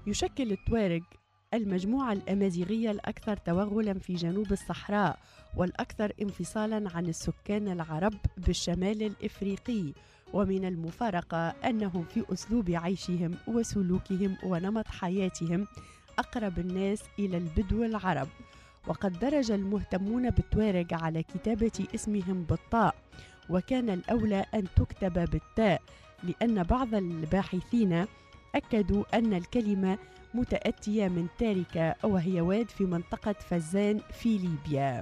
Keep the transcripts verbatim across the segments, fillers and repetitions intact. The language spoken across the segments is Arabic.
يشكل التوارق المجموعة الأمازيغية الأكثر توغلاً في جنوب الصحراء والأكثر انفصالاً عن السكان العرب بالشمال الإفريقي، ومن المفارقة أنهم في أسلوب عيشهم وسلوكهم ونمط حياتهم أقرب الناس إلى البدو العرب. وقد درج المهتمون بالتوارق على كتابة اسمهم بالطاء، وكان الأولى أن تكتب بالتاء، لأن بعض الباحثين أكدوا أن الكلمة متأتية من تاركة وهي واد في منطقة فزان في ليبيا.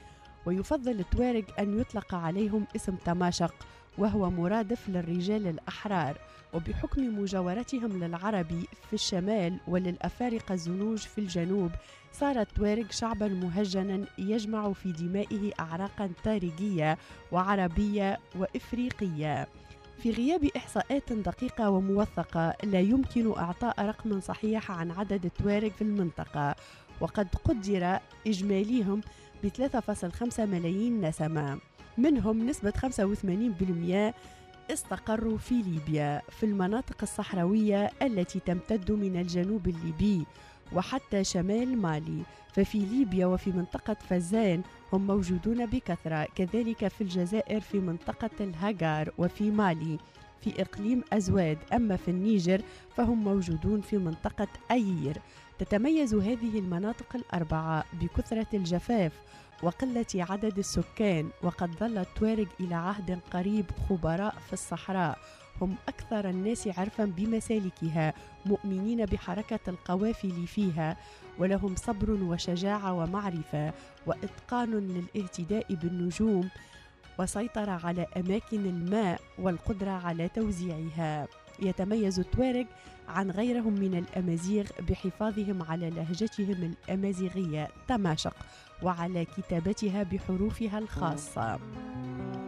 ويفضل التوارق أن يطلق عليهم اسم تماشق، وهو مرادف للرجال الأحرار، وبحكم مجاورتهم للعربي في الشمال وللأفارقة الزنوج في الجنوب صار التوارق شعبا مهجنا يجمع في دمائه أعراقا تاريخية وعربية وإفريقية. في غياب إحصاءات دقيقة وموثقة لا يمكن إعطاء رقم صحيح عن عدد التوارق في المنطقة، وقد قدر إجماليهم ب ثلاثة فاصلة خمسة ملايين نسمة، منهم نسبة خمسة وثمانين بالمئة استقروا في ليبيا في المناطق الصحراوية التي تمتد من الجنوب الليبي وحتى شمال مالي. ففي ليبيا وفي منطقة فزان هم موجودون بكثرة، كذلك في الجزائر في منطقة الهجار وفي مالي في إقليم أزواد، أما في النيجر فهم موجودون في منطقة أيير. تتميز هذه المناطق الأربعة بكثرة الجفاف وقلة عدد السكان، وقد ظل التوارق إلى عهد قريب خبراء في الصحراء، هم أكثر الناس عرفا بمسالكها، مؤمنين بحركة القوافل فيها، ولهم صبر وشجاعة ومعرفة وإتقان للاهتداء بالنجوم وسيطرة على أماكن الماء والقدرة على توزيعها. يتميز التوارق عن غيرهم من الأمازيغ بحفاظهم على لهجتهم الأمازيغية تماشق وعلى كتابتها بحروفها الخاصة.